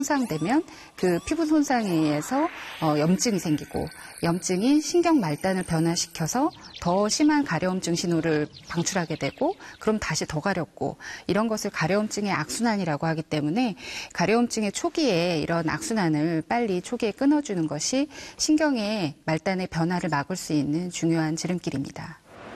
손상되면 그 피부 손상에 의해서 염증이 생기고 염증이 신경 말단을 변화시켜서 더 심한 가려움증 신호를 방출하게 되고 그럼 다시 더 가렵고 이런 것을 가려움증의 악순환이라고 하기 때문에 가려움증의 초기에 이런 악순환을 빨리 초기에 끊어주는 것이 신경의 말단의 변화를 막을 수 있는 중요한 지름길입니다.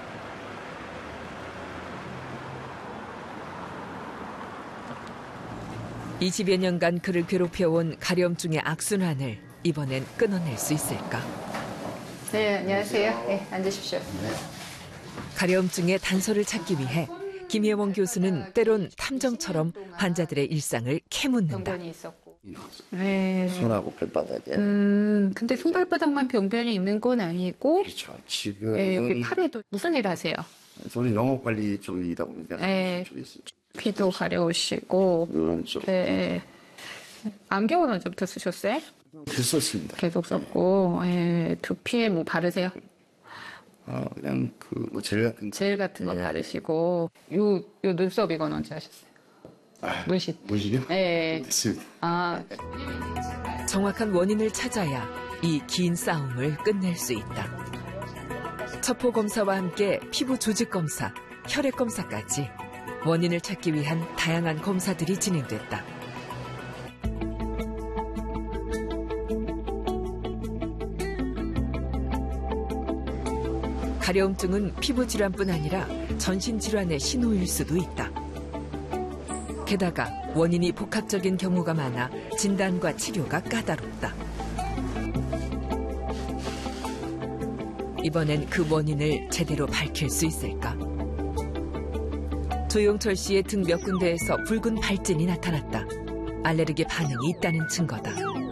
20여 년간 그를 괴롭혀온 가려움증의 악순환을 이번엔 끊어낼 수 있을까? 네, 안녕하세요. 네, 앉으십시오. 가려움증의 단서를 찾기 위해 김혜원 교수는 때론 탐정처럼 환자들의 일상을 캐묻는다. 네. 손하고 발바닥에. 근데 손발바닥만 병변이 있는 건 아니고. 그렇죠. 지금. 네, 여기 팔에도 무슨 일 하세요? 저는 영업 관리 쪽이다 보니까. 네. 피도 가려우시고. 이런 쪽. 네. 안경은 언제부터 쓰셨어요? 계속 썼습니다. 계속 썼고. 네. 두피에 뭐 바르세요? 그냥 뭐 젤 같은 거 바르시고. 요 눈썹 이건 언제 하셨어요? 문신. 문신이요? 네. 됐습니다. 정확한 원인을 찾아야 이 긴 싸움을 끝낼 수 있다. 첩보 검사와 함께 피부 조직 검사, 혈액 검사까지 원인을 찾기 위한 다양한 검사들이 진행됐다. 가려움증은 피부 질환뿐 아니라 전신 질환의 신호일 수도 있다. 게다가 원인이 복합적인 경우가 많아 진단과 치료가 까다롭다. 이번엔 그 원인을 제대로 밝힐 수 있을까? 조용철 씨의 등 몇 군데에서 붉은 발진이 나타났다. 알레르기 반응이 있다는 증거다.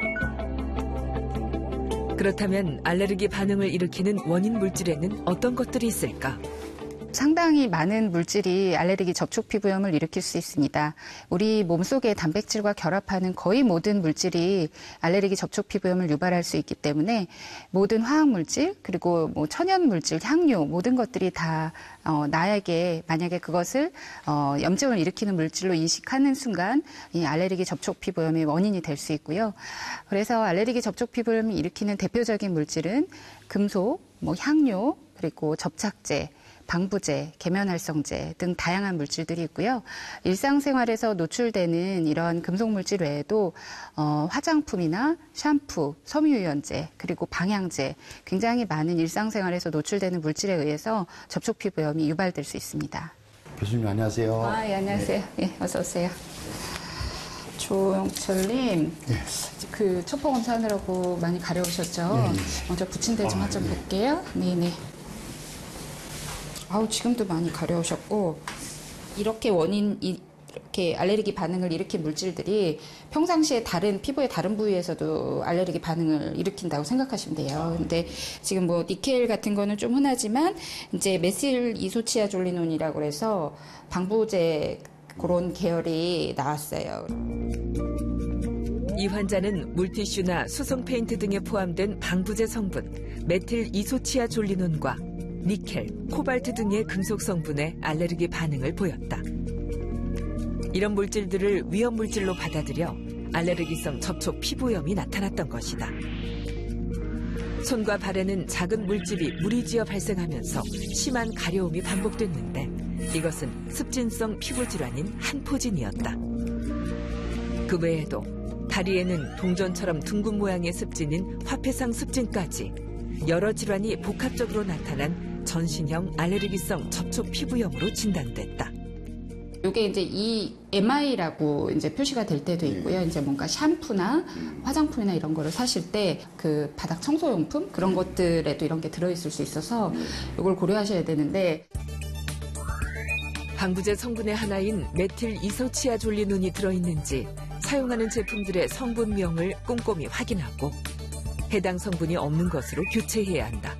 그렇다면 알레르기 반응을 일으키는 원인 물질에는 어떤 것들이 있을까? 상당히 많은 물질이 알레르기 접촉 피부염을 일으킬 수 있습니다. 우리 몸속의 단백질과 결합하는 거의 모든 물질이 알레르기 접촉 피부염을 유발할 수 있기 때문에 모든 화학 물질 그리고 뭐 천연 물질, 향료 모든 것들이 다 나에게 만약에 그것을 염증을 일으키는 물질로 인식하는 순간 이 알레르기 접촉 피부염의 원인이 될 수 있고요. 그래서 알레르기 접촉 피부염을 일으키는 대표적인 물질은 금속, 뭐 향료 그리고 접착제, 방부제, 계면활성제 등 다양한 물질들이 있고요. 일상생활에서 노출되는 이런 금속물질 외에도 화장품이나 샴푸, 섬유유연제, 그리고 방향제 굉장히 많은 일상생활에서 노출되는 물질에 의해서 접촉 피부염이 유발될 수 있습니다. 교수님 안녕하세요. 예, 안녕하세요. 예, 어서 오세요. 조용철님, 그 첩보 검사하느라고 많이 가려우셨죠? 먼저 붙인 데 좀 볼게요. 네네. 지금도 많이 가려우셨고 이렇게 이렇게 알레르기 반응을 일으킨 물질들이 평상시에 피부의 다른 부위에서도 알레르기 반응을 일으킨다고 생각하시면 돼요. 근데 지금 뭐 니켈 같은 거는 좀 흔하지만 이제 메실 이소치아졸리논이라고 해서 방부제 그런 계열이 나왔어요. 이 환자는 물티슈나 수성 페인트 등에 포함된 방부제 성분 메틸 이소치아졸리논과 니켈, 코발트 등의 금속 성분에 알레르기 반응을 보였다. 이런 물질들을 위험 물질로 받아들여 알레르기성 접촉 피부염이 나타났던 것이다. 손과 발에는 작은 물집이 무리지어 발생하면서 심한 가려움이 반복됐는데 이것은 습진성 피부 질환인 한포진이었다. 그 외에도 다리에는 동전처럼 둥근 모양의 습진인 화폐상 습진까지 여러 질환이 복합적으로 나타난 전신형 알레르기성 접촉 피부염으로 진단됐다. 이게 이제 이 MI라고 이제 표시가 될 때도 있고요. 이제 뭔가 샴푸나 화장품이나 이런 거를 사실 때 그 바닥 청소용품 그런 것들에도 이런 게 들어있을 수 있어서 이걸 고려하셔야 되는데. 방부제 성분의 하나인 메틸 이소치아졸리논이 들어있는지 사용하는 제품들의 성분명을 꼼꼼히 확인하고 해당 성분이 없는 것으로 교체해야 한다.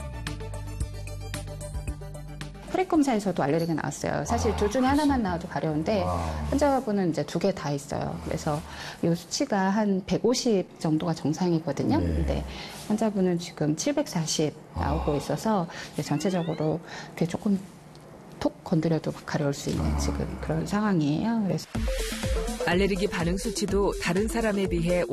혈액 검사에서도 알레르기가 나왔어요. 사실 둘 중에 하나만 나와도 가려운데 환자분은 이제 2개 다 있어요. 그래서 이 수치가 한 150 정도가 정상이거든요. 근데 환자분은 지금 740 나오고 있어서 전체적으로 이렇게 조금 톡 건드려도 가려울 수 있는 지금 그런 상황이에요. 그래서 알레르기 반응 수치도 다른 사람에 비해